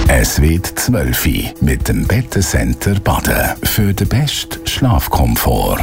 Es wird 12 Uhr mit dem Bettencenter Baden für den besten Schlafkomfort.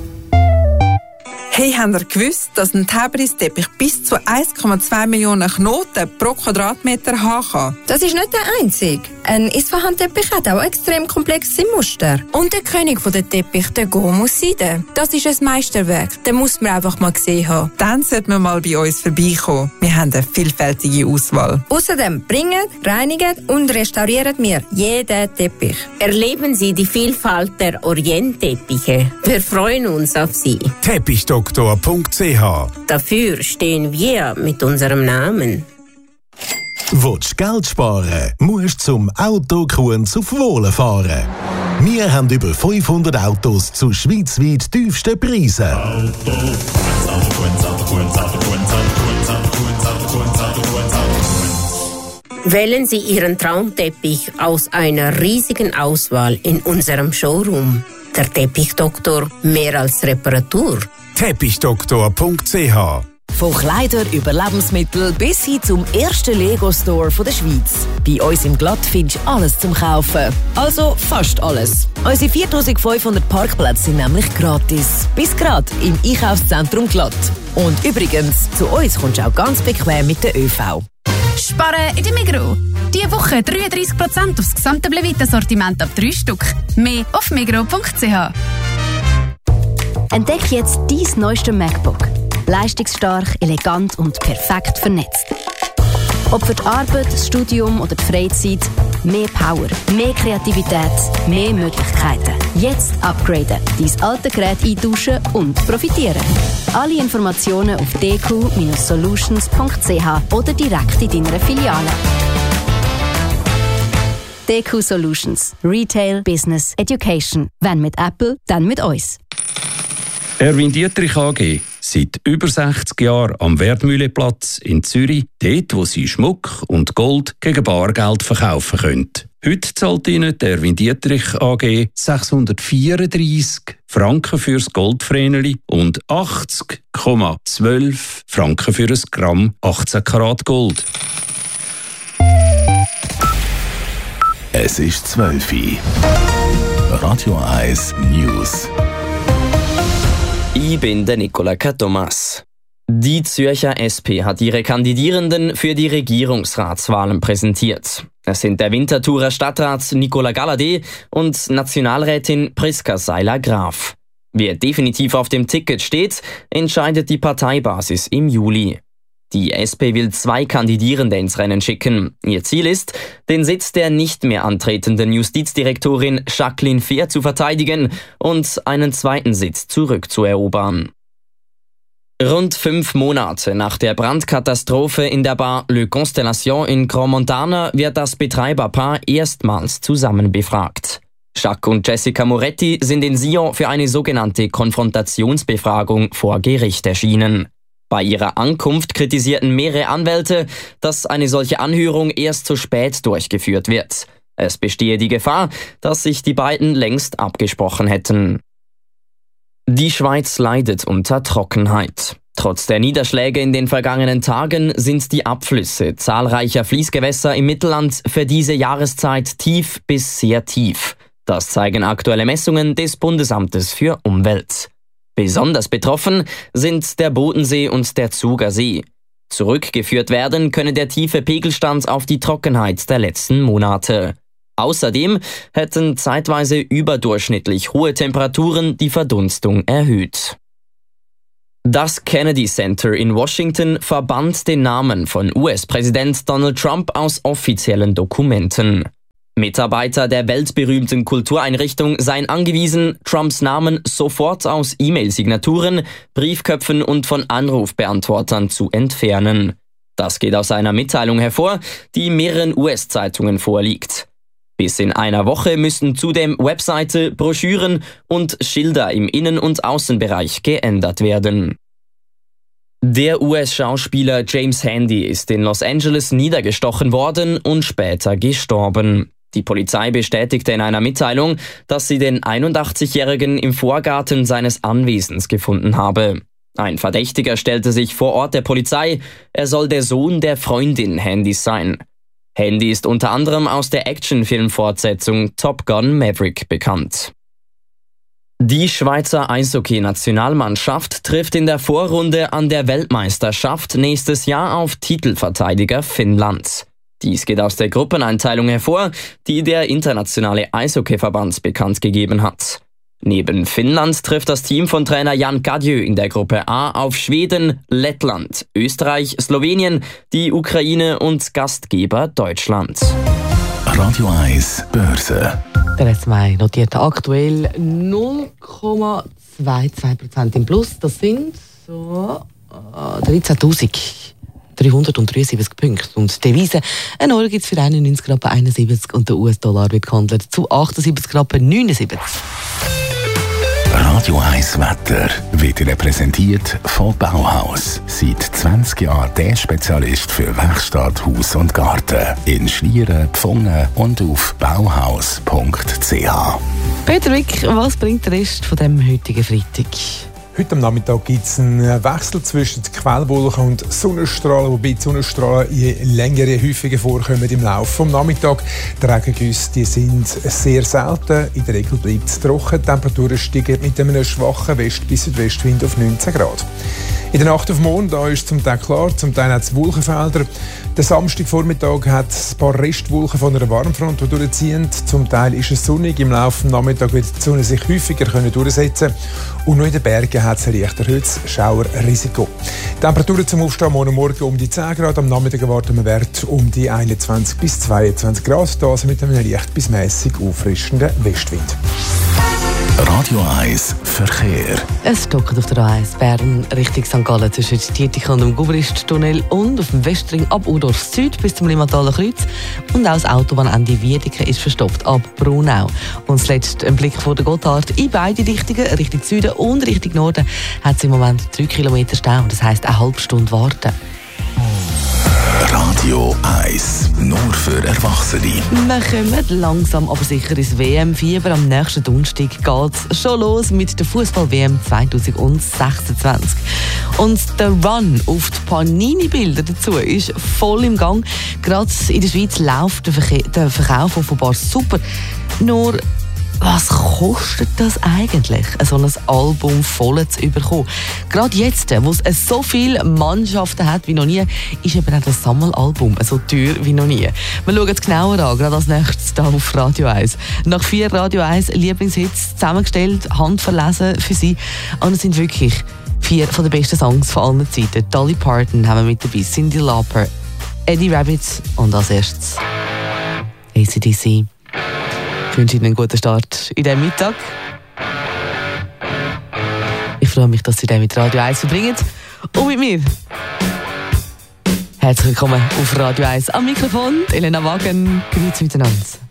Hey, habt ihr gewusst, dass ein Tabristeppich bis zu 1,2 Millionen Knoten pro Quadratmeter haben kann? Das ist nicht der einzige. Ein Isfahan-Teppich hat auch extrem komplexe Muster. Und der König der Teppich, der Gomus Seide. Das ist ein Meisterwerk. Den muss man einfach mal gesehen haben. Dann sollte man mal bei uns vorbeikommen. Wir haben eine vielfältige Auswahl. Außerdem bringen, reinigen und restaurieren wir jeden Teppich. Erleben Sie die Vielfalt der Orientteppiche. Wir freuen uns auf Sie. Teppichdoktor.ch. Dafür stehen wir mit unserem Namen. Willst du Geld sparen, musst du zum Auto Kunz auf Wohlen fahren. Wir haben über 500 Autos zu schweizweit tiefsten Preisen. Wählen Sie Ihren Traumteppich aus einer riesigen Auswahl in unserem Showroom. Der Teppichdoktor, mehr als Reparatur. Teppichdoktor.ch. Von Kleidern über Lebensmittel bis hin zum ersten Lego-Store der Schweiz. Bei uns im Glatt findest du alles zum Kaufen. Also fast alles. Unsere 4500 Parkplätze sind nämlich gratis. Bis gerade im Einkaufszentrum Glatt. Und übrigens, zu uns kommst du auch ganz bequem mit der ÖV. Sparen in der Migros. Diese Woche 33% aufs gesamte Blevita-Sortiment ab 3 Stück. Mehr auf migros.ch. Entdeck jetzt dein neuestes MacBook. Leistungsstark, elegant und perfekt vernetzt. Ob für die Arbeit, das Studium oder die Freizeit, mehr Power, mehr Kreativität, mehr Möglichkeiten. Jetzt upgraden, dein alte Gerät eintauschen und profitieren. Alle Informationen auf dq-solutions.ch oder direkt in deiner Filiale. DQ Solutions. Retail, Business, Education. Wenn mit Apple, dann mit uns. Erwin Dietrich AG. Seit über 60 Jahren am Wertmühleplatz in Zürich, dort wo Sie Schmuck und Gold gegen Bargeld verkaufen können. Heute zahlt Ihnen der Erwin Dietrich AG 634 Franken fürs Goldvreneli und 80,12 Franken für ein Gramm 18 Karat Gold. Es ist 12 Uhr. Radio 1 News. Ich bin der Nicola Thomas. Die Zürcher SP hat ihre Kandidierenden für die Regierungsratswahlen präsentiert. Es sind der Winterthurer Stadtrat Nicola Galladay und Nationalrätin Priska Seiler-Graf. Wer definitiv auf dem Ticket steht, entscheidet die Parteibasis im Juli. Die SP will 2 Kandidierende ins Rennen schicken. Ihr Ziel ist, den Sitz der nicht mehr antretenden Justizdirektorin Jacqueline Fehr zu verteidigen und einen zweiten Sitz zurückzuerobern. Rund 5 Monate nach der Brandkatastrophe in der Bar Le Constellation in Grand Montana wird das Betreiberpaar erstmals zusammen befragt. Jacques und Jessica Moretti sind in Sion für eine sogenannte Konfrontationsbefragung vor Gericht erschienen. Bei ihrer Ankunft kritisierten mehrere Anwälte, dass eine solche Anhörung erst zu spät durchgeführt wird. Es bestehe die Gefahr, dass sich die beiden längst abgesprochen hätten. Die Schweiz leidet unter Trockenheit. Trotz der Niederschläge in den vergangenen Tagen sind die Abflüsse zahlreicher Fließgewässer im Mittelland für diese Jahreszeit tief bis sehr tief. Das zeigen aktuelle Messungen des Bundesamtes für Umwelt. Besonders betroffen sind der Bodensee und der Zuger See. Zurückgeführt werden könne der tiefe Pegelstand auf die Trockenheit der letzten Monate. Außerdem hätten zeitweise überdurchschnittlich hohe Temperaturen die Verdunstung erhöht. Das Kennedy Center in Washington verbannt den Namen von US-Präsident Donald Trump aus offiziellen Dokumenten. Mitarbeiter der weltberühmten Kultureinrichtung seien angewiesen, Trumps Namen sofort aus E-Mail-Signaturen, Briefköpfen und von Anrufbeantwortern zu entfernen. Das geht aus einer Mitteilung hervor, die mehreren US-Zeitungen vorliegt. Bis in einer Woche müssen zudem Webseite, Broschüren und Schilder im Innen- und Außenbereich geändert werden. Der US-Schauspieler James Handy ist in Los Angeles niedergestochen worden und später gestorben. Die Polizei bestätigte in einer Mitteilung, dass sie den 81-Jährigen im Vorgarten seines Anwesens gefunden habe. Ein Verdächtiger stellte sich vor Ort der Polizei, er soll der Sohn der Freundin Handys sein. Handy ist unter anderem aus der Actionfilm-Fortsetzung Top Gun Maverick bekannt. Die Schweizer Eishockey-Nationalmannschaft trifft in der Vorrunde an der Weltmeisterschaft nächstes Jahr auf Titelverteidiger Finnland. Dies geht aus der Gruppeneinteilung hervor, die der internationale Eishockeyverband bekannt gegeben hat. Neben Finnland trifft das Team von Trainer Jan Kadjö in der Gruppe A auf Schweden, Lettland, Österreich, Slowenien, die Ukraine und Gastgeber Deutschland. Radio 1 Börse. Der S2 notiert aktuell 0,22% im Plus. Das sind so 13.373 Punkte. Und die Devise, ein Euro gibt es für 91,71 Rappen und der US-Dollar wird gehandelt zu 78,79 Rappen. Radio 1 Wetter wird Ihnen präsentiert von Bauhaus. Seit 20 Jahren der Spezialist für Werkstatt, Haus und Garten. In Schlieren, Pfungen und auf bauhaus.ch. Peter Wick, was bringt der Rest von dem heutigen Freitag? Heute am Nachmittag gibt es einen Wechsel zwischen Quellwolken und Sonnenstrahlen, wobei die Sonnenstrahlen je länger, je häufiger vorkommen im Laufe des Nachmittags. Die Regengüsse die sind sehr selten. In der Regel bleibt es trocken. Die Temperaturen steigen mit einem schwachen West- bis Südwestwind auf 19 Grad. In der Nacht auf morgen da ist zum Teil klar, zum Teil hat es Wolkenfelder. Der Samstagvormittag hat ein paar Restwolken von einer Warmfront, die durchziehen. Zum Teil ist es sonnig. Im Laufe des Nachmittags wird die Sonne sich häufiger durchsetzen. Und noch in den Bergen hat es ein leicht erhöhtes Schauerrisiko. Temperaturen zum Aufstehen morgen um die 10 Grad. Am Nachmittag erwarten wir Wert um die 21 bis 22 Grad. Das mit einem leicht bis mäßig auffrischenden Westwind. Radio 1 Verkehr. Es stockt auf der A1 Bern Richtung St. Gallen zwischen Tietikon und dem Gubrist-Tunnel und auf dem Westring ab Udorf Süd bis zum Limataler Kreuz. Und auch das Autobahnende Wiedeke ist verstopft ab Brunau. Und zuletzt ein Blick vor der Gotthard in beide Richtungen, Richtung Süden und Richtung Norden, hat es im Moment 3 Kilometer Stau. Das heisst eine halbe Stunde warten. Radio 1, nur für Erwachsene. Wir kommen langsam aber sicher ins WM-Fieber. Am nächsten Donnerstag geht es schon los mit der Fußball-WM 2026. Und der Run auf die Panini-Bilder dazu ist voll im Gang. Gerade in der Schweiz läuft der Verkauf offenbar super. Nur, was kostet das eigentlich, so ein Album voll zu bekommen? Gerade jetzt, wo es so viele Mannschaften hat wie noch nie, ist eben auch das Sammelalbum so teuer wie noch nie. Wir schauen es genauer an, gerade als nächstes hier auf Radio 1. Nach 4 Radio 1 Lieblingshits zusammengestellt, handverlesen für Sie. Und es sind wirklich 4 von den besten Songs von allen Zeiten. Dolly Parton haben wir mit dabei, Cyndi Lauper, Eddie Rabbitt und als erstes AC/DC. Ich wünsche Ihnen einen guten Start in diesem Mittag. Ich freue mich, dass Sie den mit Radio 1 verbringen. Und mit mir. Herzlich willkommen auf Radio 1 am Mikrofon. Elena Wagen. Grüezi miteinander.